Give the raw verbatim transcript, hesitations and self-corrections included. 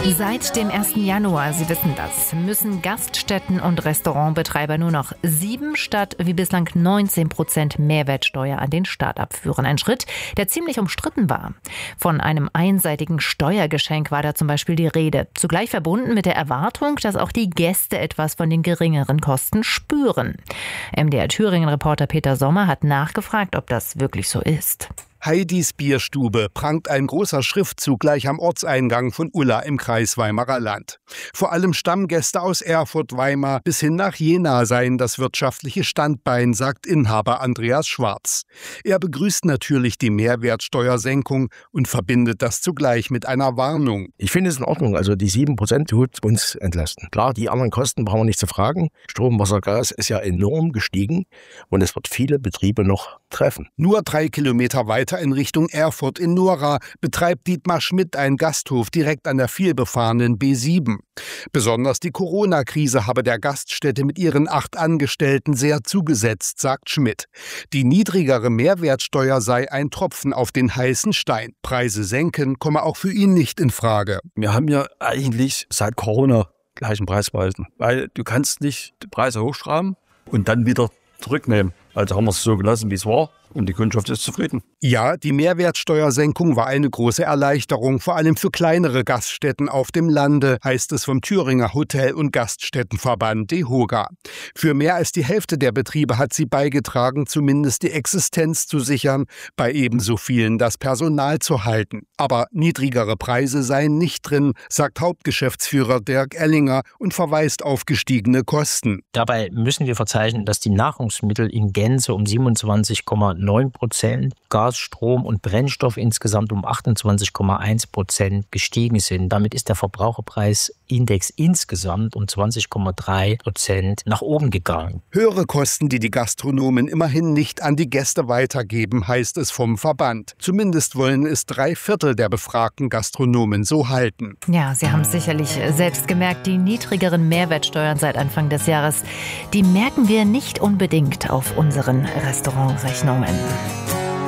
Seit dem ersten Januar, Sie wissen das, müssen Gaststätten und Restaurantbetreiber nur noch sieben statt wie bislang neunzehn Prozent Mehrwertsteuer an den Staat abführen. Ein Schritt, der ziemlich umstritten war. Von einem einseitigen Steuergeschenk war da zum Beispiel die Rede. Zugleich verbunden mit der Erwartung, dass auch die Gäste etwas von den geringeren Kosten spüren. M D R Thüringen-Reporter Peter Sommer hat nachgefragt, ob das wirklich so ist. Heidis Bierstube prangt ein großer Schriftzug gleich am Ortseingang von Ulla im Kreis Weimarer Land. Vor allem Stammgäste aus Erfurt, Weimar bis hin nach Jena seien das wirtschaftliche Standbein, sagt Inhaber Andreas Schwarz. Er begrüßt natürlich die Mehrwertsteuersenkung und verbindet das zugleich mit einer Warnung. Ich finde es in Ordnung, also die sieben Prozent tut uns entlasten. Klar, die anderen Kosten brauchen wir nicht zu fragen. Strom, Wasser, Gas ist ja enorm gestiegen und es wird viele Betriebe noch treffen. Nur drei Kilometer weiter in Richtung Erfurt in Nora betreibt Dietmar Schmidt einen Gasthof direkt an der vielbefahrenen B sieben. Besonders die Corona-Krise habe der Gaststätte mit ihren acht Angestellten sehr zugesetzt, sagt Schmidt. Die niedrigere Mehrwertsteuer sei ein Tropfen auf den heißen Stein. Preise senken komme auch für ihn nicht in Frage. Wir haben ja eigentlich seit Corona gleichen Preisweisen, weil du kannst nicht die Preise hochschrauben und dann wieder zurücknehmen. Also haben wir es so gelassen, wie es war. Und die Kundschaft ist zufrieden. Ja, die Mehrwertsteuersenkung war eine große Erleichterung, vor allem für kleinere Gaststätten auf dem Lande, heißt es vom Thüringer Hotel- und Gaststättenverband DEHOGA. Für mehr als die Hälfte der Betriebe hat sie beigetragen, zumindest die Existenz zu sichern, bei ebenso vielen das Personal zu halten. Aber niedrigere Preise seien nicht drin, sagt Hauptgeschäftsführer Dirk Ellinger und verweist auf gestiegene Kosten. Dabei müssen wir verzeichnen, dass die Nahrungsmittel in Gänze um siebenundzwanzig Komma neun Prozent, Gas, Strom und Brennstoff insgesamt um achtundzwanzig Komma eins Prozent gestiegen sind. Damit ist der Verbraucherpreisindex insgesamt um zwanzig Komma drei Prozent nach oben gegangen. Höhere Kosten, die die Gastronomen immerhin nicht an die Gäste weitergeben, heißt es vom Verband. Zumindest wollen es drei Viertel der befragten Gastronomen so halten. Ja, Sie haben es sicherlich selbst gemerkt, die niedrigeren Mehrwertsteuern seit Anfang des Jahres, die merken wir nicht unbedingt auf unseren Restaurantrechnungen.